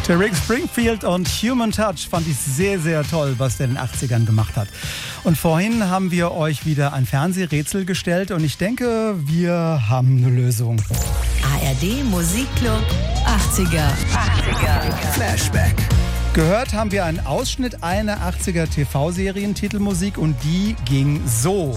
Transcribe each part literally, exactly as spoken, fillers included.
Rick Springfield und Human Touch fand ich sehr, sehr toll, was der in den achtzigern gemacht hat. Und vorhin haben wir euch wieder ein Fernsehrätsel gestellt und ich denke, wir haben eine Lösung. A R D Musikclub achtziger. achtziger. Flashback. Gehört haben wir einen Ausschnitt einer achtziger T V-Serien-Titelmusik und die ging so.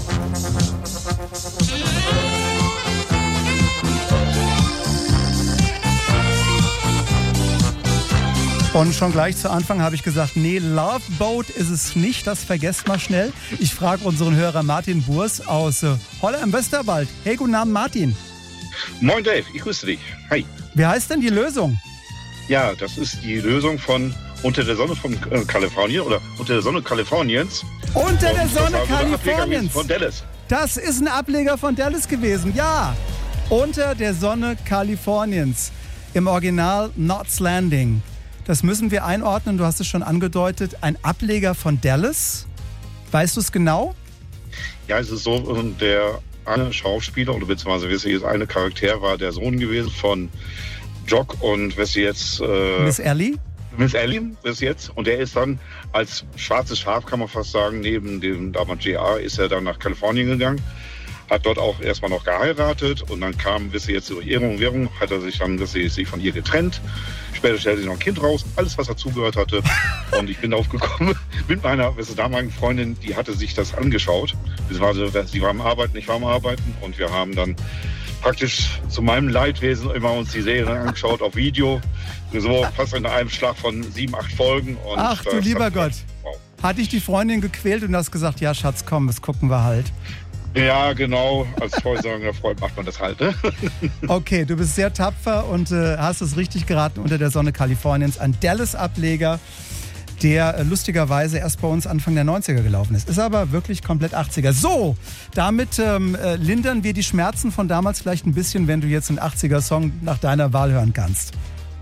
Und schon gleich zu Anfang habe ich gesagt, nee, Love Boat ist es nicht, das vergesst mal schnell. Ich frage unseren Hörer Martin Burs aus äh, Holla im Westerwald. Hey, guten Abend, Martin. Moin Dave, ich grüße dich. Hi. Wie heißt denn die Lösung? Ja, das ist die Lösung von Unter der Sonne von äh, Kalifornien oder Unter der Sonne Kaliforniens. Unter der Und Sonne das war so ein Ableger Kaliforniens. von Dallas. Das ist ein Ableger von Dallas gewesen, ja. Unter der Sonne Kaliforniens. Im Original Knots Landing. Das müssen wir einordnen, du hast es schon angedeutet. Ein Ableger von Dallas. Weißt du es genau? Ja, es ist so, äh, der eine Schauspieler oder beziehungsweise wisst ihr, eine Charakter war der Sohn gewesen von Jock und wisst ihr jetzt... Äh, Miss Ellie? Miss Ellie bis jetzt. Und der ist dann als schwarzes Schaf, kann man fast sagen, neben dem damals J R, ist er dann nach Kalifornien gegangen. Hat dort auch erstmal noch geheiratet und dann kam, wisst ihr, jetzt über Ehrung und Währung, hat er sich dann, wisst ihr, sich von ihr getrennt. Später stellte sich noch ein Kind raus, alles, was dazugehört hatte. Und ich bin aufgekommen mit meiner, wisst ihr, damaligen Freundin, die hatte sich das angeschaut. Sie war, sie war am Arbeiten, ich war am Arbeiten und wir haben dann praktisch zu meinem Leidwesen immer uns die Serien angeschaut auf Video. So fast in einem Schlag von sieben, acht Folgen. Und ach du lieber Gott. Wow. Hat dich die Freundin gequält und du hast gesagt, ja Schatz, komm, das gucken wir halt. Ja, genau. Als vollsorgender Freund macht man das halt. Ne? Okay, du bist sehr tapfer und äh, hast es richtig geraten. Unter der Sonne Kaliforniens. Ein Dallas-Ableger, der äh, lustigerweise erst bei uns Anfang der neunziger gelaufen ist. Ist aber wirklich komplett achtziger. So, damit ähm, äh, lindern wir die Schmerzen von damals vielleicht ein bisschen, wenn du jetzt einen achtziger-Song nach deiner Wahl hören kannst.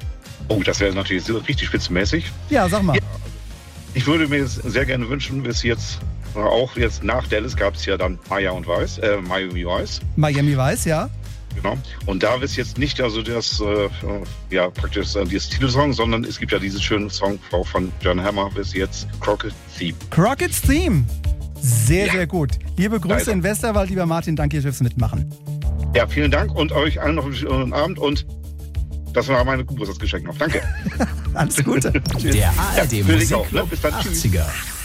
Oh, das wäre natürlich richtig spitzenmäßig. Ja, sag mal. Ja, ich würde mir sehr gerne wünschen, bis jetzt... Auch jetzt nach Dallas gab es ja dann Maya und Vice, äh, Miami Vice. Miami Vice, ja. Genau. Und da ist jetzt nicht also das, äh, ja, praktisch äh, dieses Titelsong, sondern es gibt ja diesen schönen Song auch von John Hammer bis jetzt, Crockett's Theme. Crockett's Theme. Sehr, ja. sehr gut. Liebe Grüße Leider. in Westerwald, lieber Martin. Danke dir fürs Mitmachen. Ja, vielen Dank und euch allen noch einen schönen Abend und das war mein Geburtstagsgeschenk noch. Danke. Alles Gute. Der A R D Ja, für dich auch, ne? Musikclub Bis dann. Tschüss. achtziger.